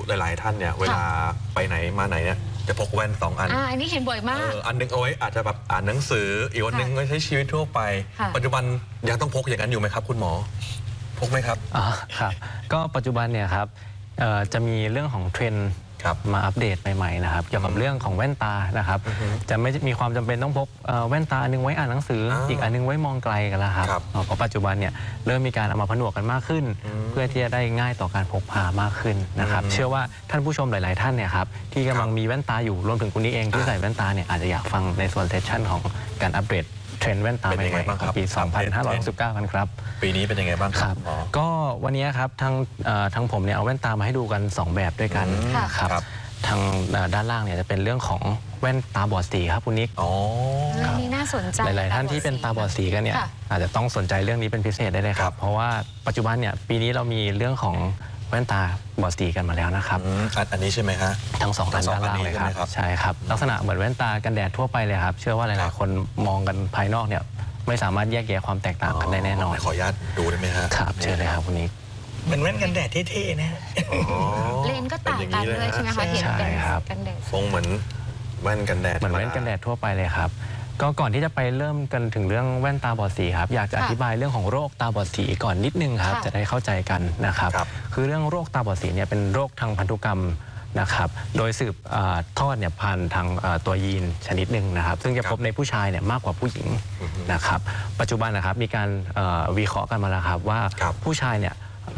หลายๆท่านเนี่ยเวลาไปไหนมาไหนเนี่ยจะพกแว่น2 อันอันนี้เห็นบ่อยมากอันนึงเอาไว้อาจจะแบบอ่านหนังสืออีกวันนึงก็ใช้ชีวิตทั่วไปปัจจุบันยังต้องพกอย่างนั้นอยู่ไหมครับคุณหมอพกไหมครับครับก็ปัจจุบันเนี่ยครับจะมีเรื่องของเทรนด์มาอัปเดตใหม่ๆนะครับเกี่ยวกับเรื่องของแว่นตานะครับจะไม่มีความจำเป็นต้องพกแว่นตาอันนึงไว้อ่านหนังสืออีกอันนึงไว้มองไกลกันแล้วครับเพราะปัจจุบันเนี่ยเริ่มมีการเอามาผนวกกันมากขึ้นเพื่อที่จะได้ง่ายต่อการพกพามากขึ้นนะครับเชื่อว่าท่านผู้ชมหลายๆท่านเนี่ยครับที่กำลังมีแว่นตาอยู่รวมถึงคุณนี้เองที่ใส่แว่นตาเนี่ยอาจจะอยากฟังในส่วนเซสชั่นของการอัปเดตเทรนด์แว่นตาใหม่ๆของปี 2519 กันครับปีนี้เป็นยังไงบ้างครับก็วันนี้ครับทางผมเนี่ยเอาแว่นตามาให้ดูกัน2แบบด้วยกันครับทางด้านล่างเนี่ยจะเป็นเรื่องของแว่นตาบอดสีครับคุณนิกนี่น่าสนใจหลายๆท่านที่เป็นตาบอดสีกันเนี่ยอาจจะต้องสนใจเรื่องนี้เป็นพิเศษได้เลยครับเพราะว่าปัจจุบันเนี่ยปีนี้เรามีเรื่องของแว่นตาบอดสีกันมาแล้วนะครับอันนี้ใช่ไหมฮะทั้ง2อันด้านล่างเลยครับใช่ครับลักษณะเหมือนแว่นตากันแดดทั่วไปเลยครับเชื่อว่าหลายๆคนมองกันภายนอกเนี่ยไม่สามารถแยกแยะความแตกต่างกันได้แน่นอนขออนุญาตดูได้ไหมฮะครับเชิญเลยครับคุณนิกเหมือนแว่นกันแดดเท่ๆนะเลนก็ต่างกันเลยใช่ไหมคะเห็นเป็นกันแดดทรงเหมือนแว่นกันแดดเหมือนแว่นกันแดดทั่วไปเลยครับก็ก่อนที่จะไปเริ่มกันถึงเรื่องแว่นตาบอดสีครับอยากจะอธิบายเรื่องของโรคตาบอดสีก่อนนิดนึงครับจะได้เข้าใจกันนะครับคือเรื่องโรคตาบอดสีเนี่ยเป็นโรคทางพันธุกรรมนะครับโดยสืบทอดเนี่ยผ่านทางตัวยีนชนิดหนึ่งนะครับซึ่งจะพบในผู้ชายเนี่ยมากกว่าผู้หญิงนะครับปัจจุบันนะครับมีการวิเคราะห์กันมาแล้วครับว่าผู้ชายเนี่ย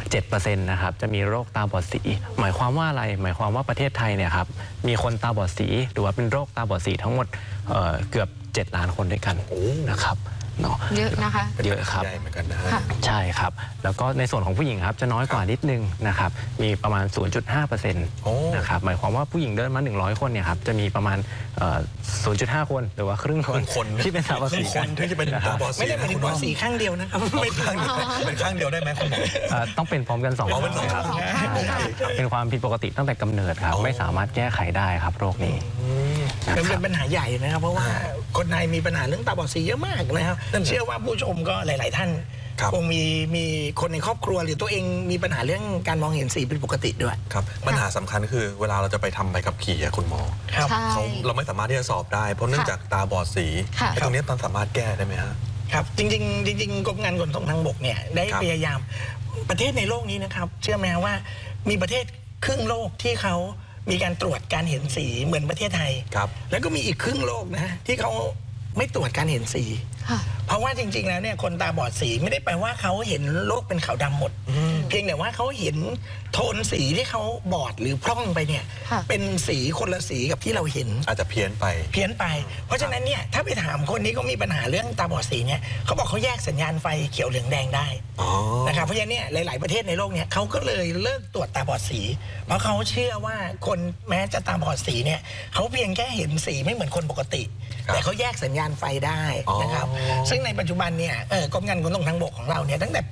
7%นะครับจะมีโรคตาบอดสีหมายความว่าอะไรหมายความว่าประเทศไทยเนี่ยครับมีคนตาบอดสีหรือว่าเป็นโรคตาบอดสีทั้งหมดเกือบ7 ล้านคนด้วยกันนะครับเยอะนะคะเยอะครับใหญ่เหมือนกันนะใช่ครับแล้วก็ในส่วนของผู้หญิงครับจะน้อยกว่านิดนึงนะครับมีประมาณ 0.5% นะครับหมายความว่าผู้หญิงเดินมา100 คนเนี่ยครับจะมีประมาณ0.5 คนหรือว่าครึ่งคนที่เป็นตาบอดสีคนที่จะเป็นตาบอดสีไม่ได้เป็นบอดสีข้างเดียวนะครับไม่ข้างเดียวเป็นข้างเดียวได้ไหมคุณหมอต้องเป็นพร้อมกัน2 คนครับเป็นความผิดปกติตั้งแต่กำเนิดครับไม่สามารถแก้ไขได้ครับโรคนี้เป็นปัญหาใหญ่นะครับเพราะว่าคนไทยมีปัญหาเรื่องตาบอดสีเยอะมากนะครับเชื่อว่าผู้ชมก็หลายๆท่านคงมีคนในครอบครัวหรือตัวเองมีปัญหาเรื่องการมองเห็นสีเป็นปกติด้วยครับปัญหาสำคัญคือเวลาเราจะไปทำใบขับขี่คุณหมอเราไม่สามารถที่จะสอบได้เพราะเนื่องจากตาบอดสีตรงนี้ตอนสามารถแก้ได้ไหมฮะครับจริงกรมการขนส่งทางบกเนี่ยได้พยายามประเทศในโลกนี้นะครับเชื่อไหมว่ามีประเทศครึ่งโลกที่เขามีการตรวจการเห็นสีเหมือนประเทศไทยแล้วก็มีอีกครึ่งโลกนะที่เขาไม่ตรวจการเห็นสีเพราะว่าจริงๆแล้วเนี่ยคนตาบอดสีไม่ได้แปลว่าเขาเห็นโลกเป็นขาวดำหมดเพียงแต่ว่าเขาเห็นโทนสีที่เขาบอดหรือพร่องไปเนี่ยเป็นสีคนละสีกับที่เราเห็นอาจจะเพี้ยนไปเพราะฉะนั้นเนี่ยถ้าไปถามคนนี้ก็มีปัญหาเรื่องตาบอดสีเนี่ยเขาบอกเขาแยกสัญญาณไฟเขียวเหลืองแดงได้นะครับเพราะฉะนั้นเนี่ยหลายๆประเทศในโลกเนี่ยเขาก็เลยเลิกตรวจตาบอดสีเพราะเขาเชื่อว่าคนแม้จะตาบอดสีเนี่ยเขาเพียงแค่เห็นสีไม่เหมือนคนปกติแต่เขาแยกสัญญาณไฟได้นะครับซึ่งในปัจจุบันเนี่ยกรมการขนส่งทางบกของเราเนี่ยตั้งแต่ปี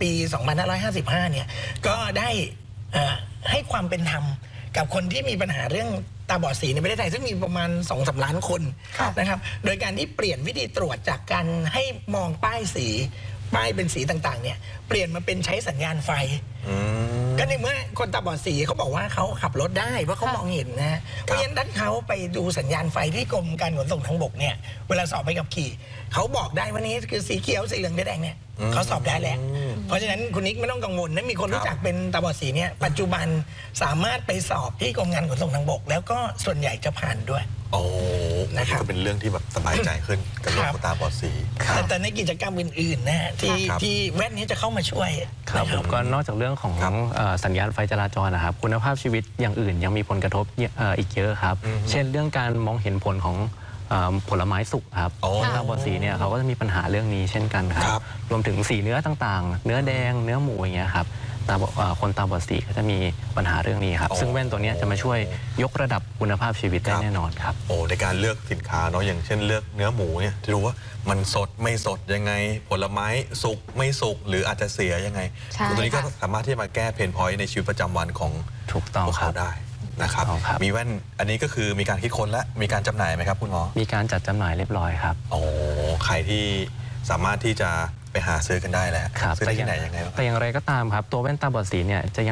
2555 เนี่ยก็ได้ให้ความเป็นธรรมกับคนที่มีปัญหาเรื่องตาบอดสีในประเทศไทยซึ่งมีประมาณ 2-3 ล้านคนนะครับโดยการที่เปลี่ยนวิธีตรวจจากการให้มองป้ายสีป้ายเป็นสีต่างๆเนี่ยเปลี่ยนมาเป็นใช้สัญญาณไฟก็ในเมื่อคนตาบอดสีเขาบอกว่าเขาขับรถได้เพราะเขามองเห็นนะเพราะฉะนั้นถ้าเขาไปดูสัญญาณไฟที่กรมการขนส่งทางบกเนี่ยเวลาสอบใบขับขี่เขาบอกได้ว่านี้คือสีเขียวสีเหลืองสีแดงเนี่ยเขาสอบได้แล้วเพราะฉะนั้นคุณนิกไม่ต้องกังวลนะมีคนรู้จักเป็นตาบอดสีเนี่ยปัจจุบันสามารถไปสอบที่กรมการขนส่งทางบกแล้วก็ส่วนใหญ่จะผ่านด้วยนะครับเป็นเรื่องที่แบบสบายใจขึ้นกับโรคตาบอดสีแต่ในกิจกรรมอื่นๆนะที่แว่นนี้จะเข้ามาช่วยครับผมก็นอกจากเรื่องของสัญญาณไฟจราจรนะครับคุณภาพชีวิตอย่างอื่นยังมีผลกระทบอีกเยอะครับเช่นเรื่องการมองเห็นผลของผลไม้สุกครับคนตาบอดสีเนี่ยเขาก็จะมีปัญหาเรื่องนี้เช่นกันครับรวมถึงสีเนื้อต่างๆเนื้อแดงเนื้อหมูอย่างเงี้ยครับคนตาบอดสีก็จะมีปัญหาเรื่องนี้ครับซึ่งแว่นตัวนี้จะมาช่วยยกระดับคุณภาพชีวิตได้แน่นอนครับในการเลือกสินค้าเนาะอย่างเช่นเลือกเนื้อหมูเนี่ยจะดูว่ามันสดไม่สดยังไงผลไม้สุกไม่สุกหรืออาจจะเสียยังไงตัวนี้ก็สามารถที่จะมาแก้เพนพอยต์ในชีวิตประจำวันของพวกเขาได้นะครับมีแว่นอันนี้ก็คือมีการคิดค้นและมีการจำหน่ายไหมครับคุณหมอมีการจัดจำหน่ายเรียบร้อยครับใครที่สามารถที่จะไปหาซื้อกันได้แล้วซื้อที่ไหนยังไงแต่อย่างไรก็ตามครับตัวแว่นตาบอดสีเนี่ยจะ